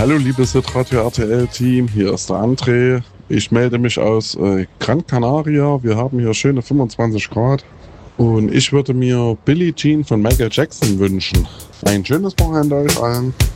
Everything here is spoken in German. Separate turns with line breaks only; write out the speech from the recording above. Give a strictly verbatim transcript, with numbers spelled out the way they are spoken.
Hallo liebes Hitradio R T L-Team, hier ist der André. Ich melde mich aus äh, Gran Canaria. Wir haben hier schöne fünfundzwanzig Grad. Und ich würde mir Billie Jean von Michael Jackson wünschen. Ein schönes Wochenende euch allen.